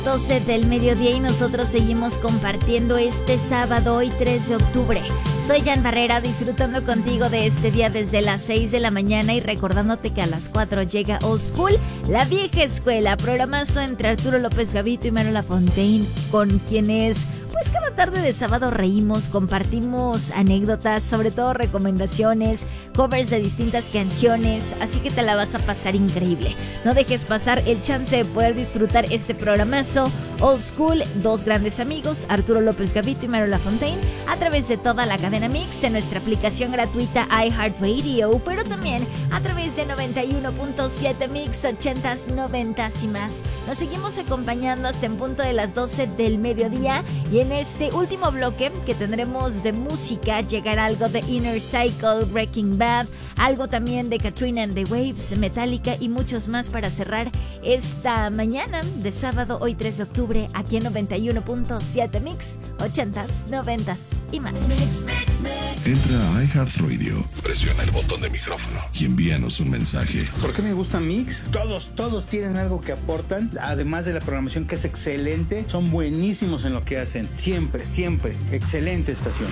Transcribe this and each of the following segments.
12 del mediodía y nosotros seguimos compartiendo este sábado, hoy 3 de octubre. Soy Jan Barrera, disfrutando contigo de este día desde las 6 de la mañana y recordándote que a las 4 llega Old School, la vieja escuela, programazo entre Arturo López Gavito y Mario Lafontaine, con quienes pues cada tarde de sábado reímos, compartimos anécdotas, sobre todo recomendaciones, covers de distintas canciones, así que te la vas a pasar increíble. No dejes pasar el chance de poder disfrutar este programazo Old School, dos grandes amigos, Arturo López Gavito y Mario Lafontaine, a través de toda la cadena Mix, en nuestra aplicación gratuita iHeartRadio, pero también a través de 91.7 Mix, 80s, 90s y más. Nos seguimos acompañando hasta en punto de las 12 del mediodía y en este último bloque que tendremos de música llegará algo de Inner Cycle, Breaking Bad, algo también de Katrina and the Waves, Metallica y muchos más para cerrar esta mañana de sábado, hoy 3 de octubre, aquí en 91.7 Mix, 80s, 90s y más. Entra a iHeartRadio, presiona el botón de micrófono y envíanos un mensaje. ¿Por qué me gusta Mix? Todos tienen algo que aportan, además de la programación que es excelente, son buenísimos en lo que hacen. Siempre, excelente estación.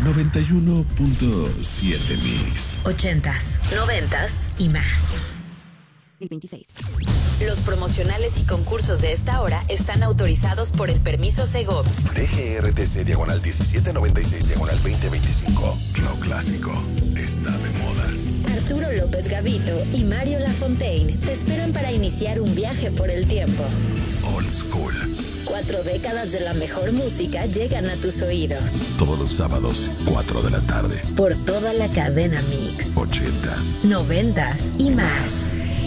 91.7 Mix. 80s, 90s y más. 2026. Los promocionales y concursos de esta hora están autorizados por el permiso Segov. DGRTC-1696-2025. Lo clásico está de moda. Arturo López Gavito y Mario Lafontaine te esperan para iniciar un viaje por el tiempo. Old School. 4 décadas de la mejor música llegan a tus oídos. Todos los sábados, 4 de la tarde. Por toda la cadena Mix. 80s, 90s y más.